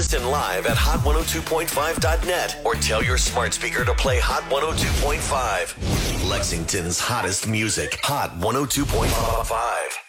listen live at hot102.5.net or tell your smart speaker to play Hot 102.5. Lexington's hottest music, Hot 102.5.